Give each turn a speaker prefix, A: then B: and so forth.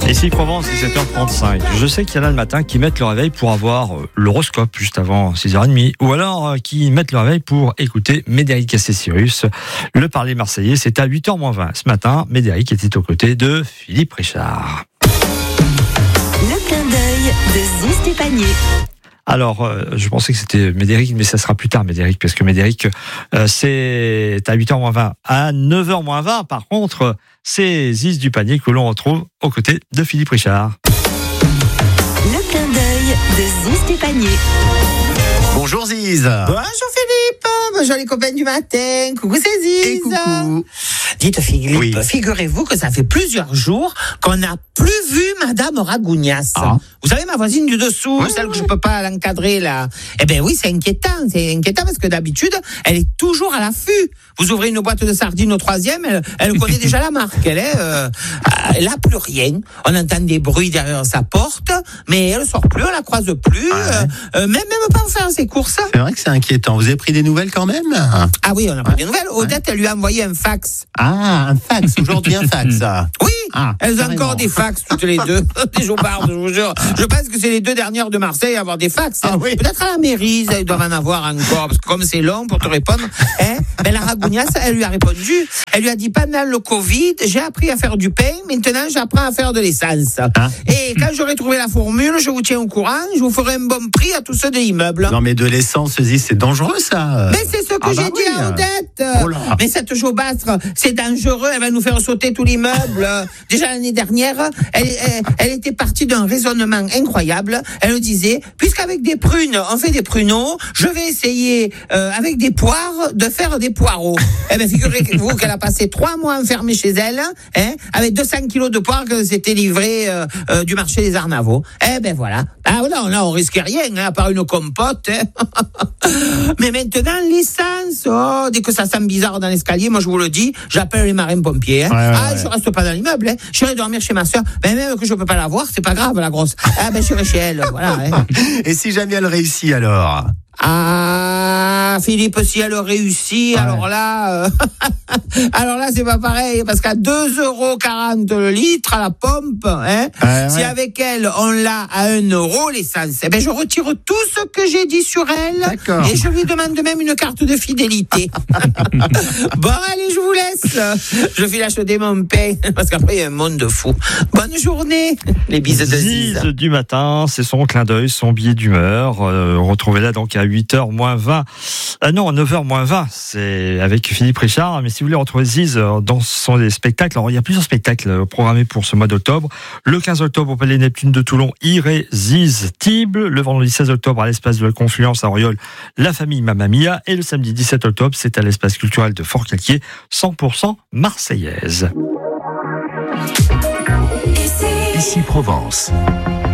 A: Ici Provence, 17h35. Je sais qu'il y en a le matin qui mettent le réveil pour avoir l'horoscope juste avant 6h30, ou alors qui mettent le réveil pour écouter Médéric Assé-Cyrus. Le parler marseillais, c'est à 8h-20. Ce matin, Médéric était aux côtés de Philippe Richard.
B: Le clin d'œil de Ziz Stéphanie.
A: Alors, je pensais que c'était Médéric, mais ça sera plus tard, Médéric, parce que Médéric, c'est à 8h-20. À 9h-20, par contre, c'est Ziz du panier que l'on retrouve aux côtés de Philippe Richard.
B: Le clin d'œil de Ziz Stéphanie.
C: Bonjour Ziz.
D: Bonjour Philippe, bonjour les copains du matin, coucou c'est Ziz.
C: Et coucou.
D: Dites Philippe,
C: Oui.
D: Figurez-vous que ça fait plusieurs jours qu'on n'a plus vu Madame Ragounias.
C: Ah.
D: Vous savez ma voisine du dessous, celle que je peux pas l'encadrer là. Eh ben oui, c'est inquiétant parce que d'habitude, elle est toujours à l'affût. Vous ouvrez une boîte de sardines au 3e, elle connaît déjà la marque. Elle a plus rien. On entend des bruits derrière sa porte, mais elle sort plus, on la croise plus. Même pas pour faire ses courses.
C: C'est vrai que c'est inquiétant. Vous avez pris des nouvelles quand même?
D: Ah oui, on a pris des nouvelles. Odette, elle lui a envoyé un fax.
C: Ah, un fax. Aujourd'hui, un fax.
D: Oui,
C: Ah,
D: elles ont
C: carrément.
D: encore des fax toutes les deux. Des jobards, je vous jure. Je pense que c'est les deux dernières de Marseille à avoir des fax.
C: Ah oui.
D: Peut-être à la mairie, ils doivent en avoir encore, parce que comme c'est long pour te répondre, la Ragounias, elle lui a répondu. Elle lui a dit, pendant le Covid, j'ai appris à faire du pain, maintenant j'apprends à faire de l'essence.
C: Ah.
D: Et quand j'aurai trouvé la formule, je vous tiens au courant, je vous ferai un bon prix à tous ceux de l'immeuble.
C: Non mais de l'essence, Ziz, c'est dangereux ça.
D: Mais c'est ce que j'ai dit à Odette.
C: Oh là.
D: Mais cette jaubastre, c'est dangereux. Elle va nous faire sauter tout l'immeuble. Déjà l'année dernière, elle était partie d'un raisonnement incroyable. Elle nous disait, puisqu'avec des prunes, on fait des pruneaux, je vais essayer avec des poires de faire des poireaux. Eh bien, figurez-vous qu'elle a passé 3 mois enfermée chez elle, avec 200 kilos de poires que c'était livré du marché des Arnavaux. Eh ben voilà. Ah non, là on risquait rien, à part une compote. Mais maintenant, l'essence, dès que ça sent bizarre dans l'escalier, moi je vous le dis, j'appelle les marins-pompiers.
C: Ouais.
D: Je reste pas dans l'immeuble, j'irai dormir chez ma soeur. Mais même que je peux pas la voir, c'est pas grave la grosse. J'irai chez elle, voilà.
C: Et si jamais elle réussit alors?
D: Ah, Philippe, si elle réussit, alors là, c'est pas pareil, parce qu'à 2,40 € le litre à la pompe, si avec elle, on l'a à 1 € l'essence, je retire tout ce que j'ai dit sur elle.
C: D'accord.
D: Et je lui demande même une carte de fidélité. Bon, allez, je vous laisse. Je file acheter mon pain, parce qu'après, il y a un monde de fous. Bonne journée. Les bises de Ziz.
A: Ziz du matin, c'est son clin d'œil, son billet d'humeur. Retrouvez-la donc à 8h-20. Non, à 9h-20, c'est avec Philippe Richard. Mais si vous voulez retrouver Ziz dans son spectacle, alors il y a plusieurs spectacles programmés pour ce mois d'octobre. Le 15 octobre au Palais Neptune de Toulon, Irrésistible. Le vendredi 16 octobre à l'espace de la Confluence à Auriol, La Famille Mamma Mia. Et le samedi 17 octobre, c'est à l'espace culturel de Fort-Calquier, 100% marseillaise.
B: Ici Provence.